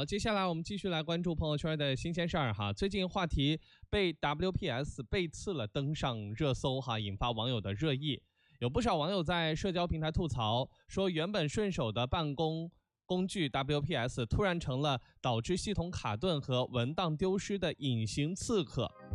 好，接下来我们继续来关注朋友圈的新鲜事儿哈。最近话题被 WPS 背刺了登上热搜哈，引发网友的热议。有不少网友在社交平台吐槽说，原本顺手的办公工具 WPS 突然成了导致系统卡顿和文档丢失的隐形刺客。